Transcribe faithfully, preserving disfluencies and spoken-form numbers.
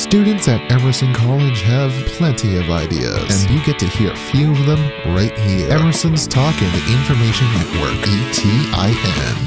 Students at Emerson College have plenty of ideas, and you get to hear a few of them right here. Emerson's Talk and Information Network, E T I N.